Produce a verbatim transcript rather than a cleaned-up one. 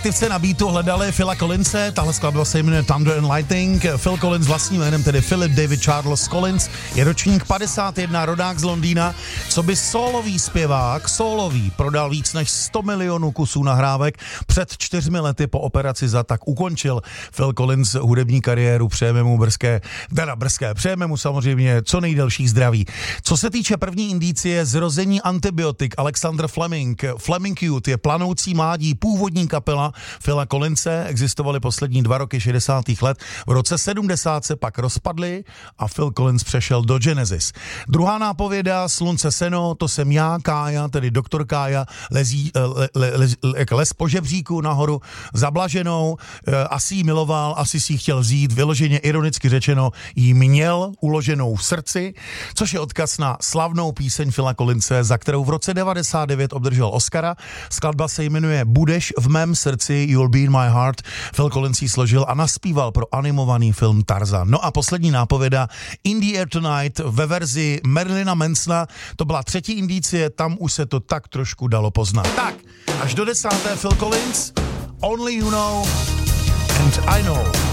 Aktivce na beatu hledali Phila Collinse, tahle skladba se jmenuje Thunder and Lightning. Phil Collins vlastním jménem, tedy Philip David Charles Collins, je ročník padesát jedna, rodák z Londýna. Co by sólový zpěvák, sólový, prodal víc než sto milionů kusů nahrávek. Před čtyřmi lety po operaci zad tak ukončil Phil Collins hudební kariéru. Přejeme mu brzké, teda brzké, přejeme mu samozřejmě co nejdelší zdraví. Co se týče první indicie, zrození Antibiotik, Alexander Fleming. Fleming Youth je planoucí mládí, původní kapela Phila Collinse, existovaly poslední dva roky šedesátých let. V roce sedmdesát se pak rozpadly a Phil Collins přešel do Genesis. Druhá nápověda, Slunce seno, to jsem já, Kája, tedy doktor Kája, lezí, le, le, le, le, les po žebříku nahoru zablaženou, asi jí miloval, asi si ji chtěl vzít, vyloženě ironicky řečeno, jí měl uloženou v srdci, což je odkaz na slavnou píseň Phila Collinse, za kterou v roce devadesát devět obdržel Oscara. Skladba se jmenuje Budeš v mém srdci, You'll Be in My Heart. Phil Collins ji složil a naspíval pro animovaný film Tarzan. No a poslední nápověda, In the Air Tonight ve verzi Marilyna Mansona, to byla třetí indicie, tam už se to tak trošku dalo poznat. Tak, až do desáté Phil Collins, Only You Know and I Know.